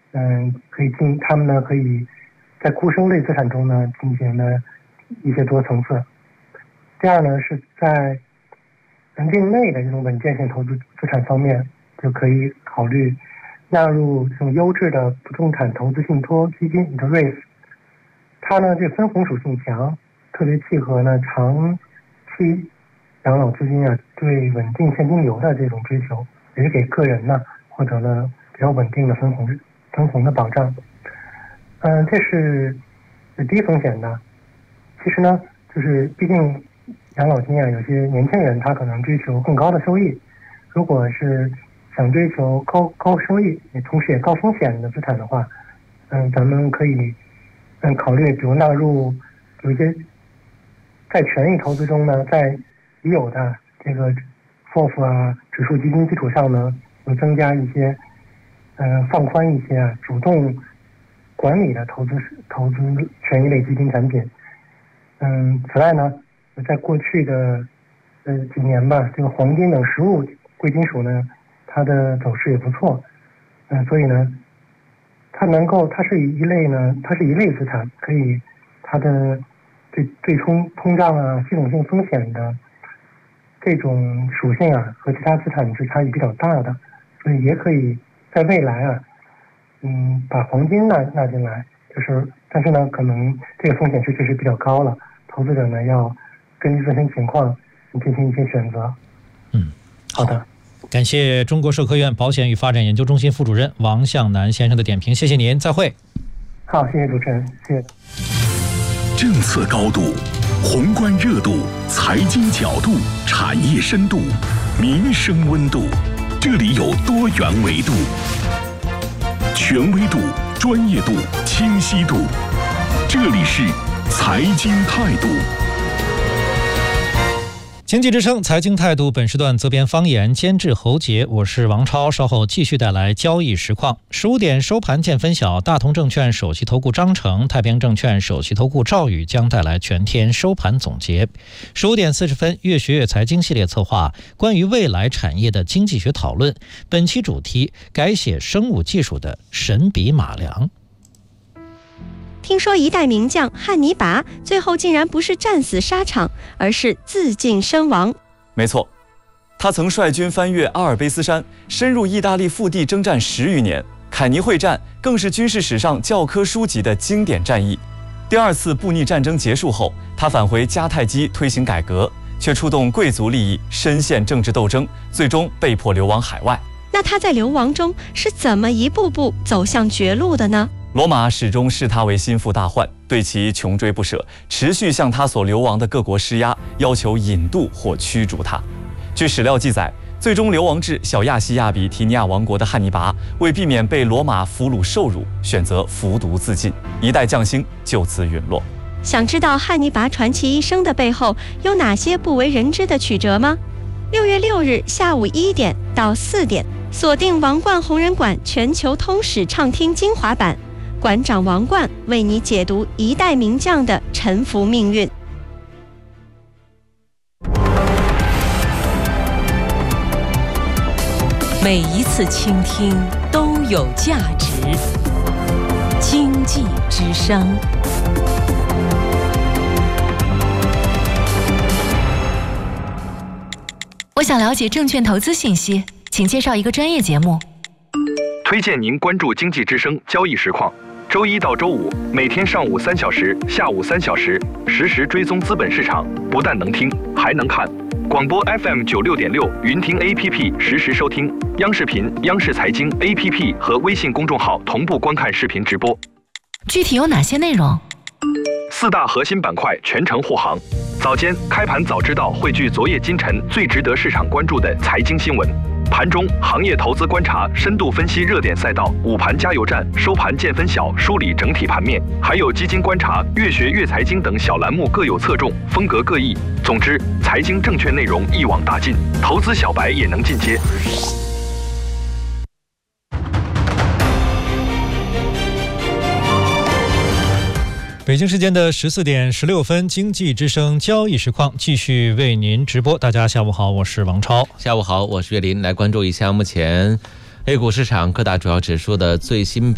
他们呢可以在固收类资产中呢进行呢一些多层次。第二呢是在稳定类的这种稳健性投资资产方面，就可以考虑纳入这种优质的不动产投资信托基金，叫 REITs。它呢这分红属性强，特别契合呢长期养老资金对稳定现金流的这种追求，也是给个人呢获得了比较稳定的分红的保障。这是低风险的。其实呢，就是毕竟养老金有些年轻人他可能追求更高的收益，如果是想追求高收益，也同时也高风险的资产的话，咱们可以考虑，比如纳入有一些在权益投资中呢，在已有的这个 FOF 指数基金基础上呢，有增加一些放宽一些主动管理的投资权益类基金产品。此外呢，在过去的几年吧，这个黄金等实物贵金属呢，它的走势也不错。所以呢，它是一类资产，可以它的对通胀系统性风险的这种属性和其他资产是差异比较大的，所以也可以在未来把黄金纳进来，但是呢，可能这个风险确实比较高了，投资者呢要根据自身情况进行一些选择。好的， 感谢中国社科院保险与发展研究中心副主任王向南先生的点评，谢谢您，再会。 好，谢谢主持人，谢谢。 政策高度、宏观热度、财经角度、产业深度、民生温度，这里有多元维度，权威度、专业度、清晰度，这里是财经态度。 经济之声财经态度，本时段责编方言，监制侯杰，我是王超，稍后继续带来交易实况。15点收盘见分晓，大同证券首席投顾张成、太平证券首席投顾赵宇将带来全天收盘总结。15点40分，越学越财经系列策划关于未来产业的经济学讨论，本期主题改写生物技术的神笔马良。 听说一代名将汉尼拔最后竟然不是战死沙场，而是自尽身亡。 没错，他曾率军翻越阿尔卑斯山，深入意大利腹地征战10余年。凯尼会战更是军事史上教科书级的经典战役。第2次布匿战争结束后，他返回迦太基推行改革，却触动贵族利益，深陷政治斗争，最终被迫流亡海外。 那他在流亡中是怎么一步步走向绝路的呢？ 罗马始终视他为心腹大患，对其穷追不舍，持续向他所流亡的各国施压，要求引渡或驱逐他。据史料记载，最终流亡至小亚细亚比提尼亚王国的汉尼拔，为避免被罗马俘虏受辱，选择服毒自尽，一代将星就此陨落。 想知道汉尼拔传奇一生的背后有哪些不为人知的曲折吗？6月6日下午1点到4点，锁定王冠红人馆全球通史畅听精华版，馆长王冠为你解读一代名将的沉浮命运。 每一次倾听都有价值。经济之声。 我想了解证券投资信息，请介绍一个专业节目。 推荐您关注经济之声交易实况，周一到周五每天上午3小时，下午3小时，实时追踪资本市场，不但能听，还能看。广播 FM 96.6，云听 APP 实时收听，央视频、央视财经 APP 和微信公众号同步观看视频直播。 具体有哪些内容 ？4大核心板块全程护航。早间开盘早知道汇聚昨夜今晨最值得市场关注的财经新闻。盘中行业投资观察，深度分析热点赛道，午盘加油站，收盘见分晓，梳理整体盘面，还有基金观察、越学越财经等小栏目各有侧重，风格各异。总之，财经证券内容一网打尽，投资小白也能进阶。 北京时间的14点16分，经济之声交易实况继续为您直播。大家下午好，我是王超。 下午好，我是岳林。来关注一下目前 A 股市场各大主要指数的最新